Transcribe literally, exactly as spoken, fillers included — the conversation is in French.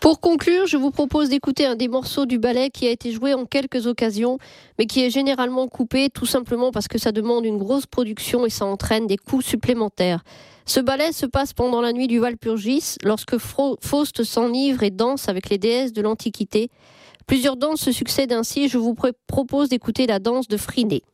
Pour conclure, je vous propose d'écouter un des morceaux du ballet qui a été joué en quelques occasions, mais qui est généralement coupé tout simplement parce que ça demande une grosse production et ça entraîne des coûts supplémentaires. Ce ballet se passe pendant la nuit du Walpurgis, lorsque Faust s'enivre et danse avec les déesses de l'Antiquité. Plusieurs danses se succèdent ainsi, je vous propose d'écouter la danse de Phryné.